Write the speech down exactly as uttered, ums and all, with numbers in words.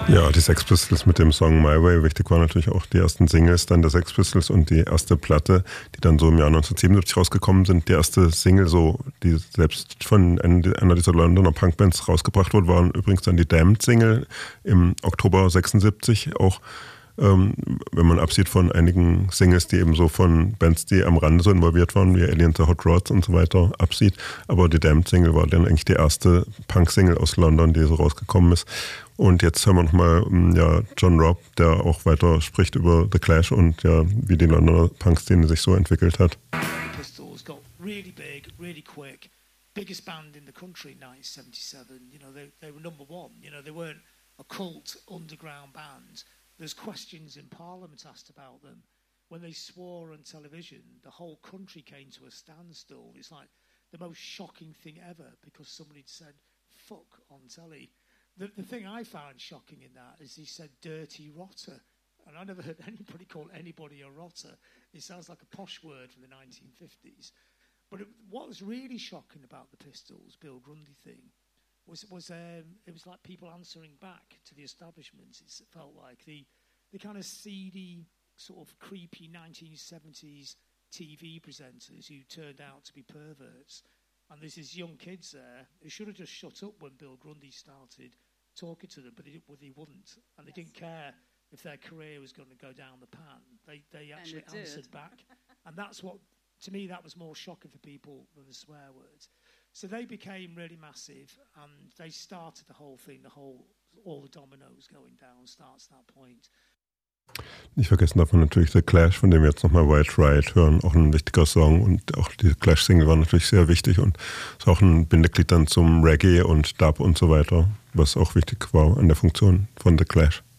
Ja, die Sex Pistols mit dem Song My Way. Wichtig waren natürlich auch die ersten Singles dann der Sex Pistols und die erste Platte, die dann so im Jahr neunzehnhundertsiebenundsiebzig rausgekommen sind. Die erste Single, so, die selbst von einer dieser Londoner Punkbands rausgebracht wurde, waren übrigens dann die Damned-Single im Oktober sechsundsiebzig. Auch ähm, wenn man absieht von einigen Singles, die eben so von Bands, die am Rande so involviert waren, wie Alien the Hot Rods und so weiter, absieht. Aber die Damned-Single war dann eigentlich die erste Punk-Single aus London, die so rausgekommen ist. Und jetzt hören wir nochmal ja, John Robb, der auch weiter spricht über The Clash und ja, wie die Londoner Punk-Szene sich so entwickelt hat. Pistols got really big, really quick. Biggest band in the country in nineteen seventy-seven. You know, they, they were number one. You know, they weren't a cult underground band. There's questions in Parliament asked about them. When they swore on television, the whole country came to a standstill. It's like the most shocking thing ever because somebody said, fuck on telly. The, the thing I found shocking in that is he said dirty rotter. And I never heard anybody call anybody a rotter. It sounds like a posh word from the nineteen fifties. But it, what was really shocking about the Pistols, Bill Grundy thing, was was um, it was like people answering back to the establishment. It felt like the the kind of seedy, sort of creepy nineteen seventies T V presenters who turned out to be perverts. And there's these young kids there who should have just shut up when Bill Grundy started talking to them, but he, well, he wouldn't. And they didn't care if their career was going to go down the pan. They they actually answered back. And that's what, to me, that was more shocking for people than the swear words. So they became really massive, and they started the whole thing, the whole, all the dominoes going down starts at that point. Nicht vergessen darf man natürlich The Clash, von dem wir jetzt nochmal White Riot hören, auch ein wichtiger Song und auch die Clash-Single war natürlich sehr wichtig und ist auch ein Bindeglied dann zum Reggae und Dub und so weiter, was auch wichtig war an der Funktion von The Clash.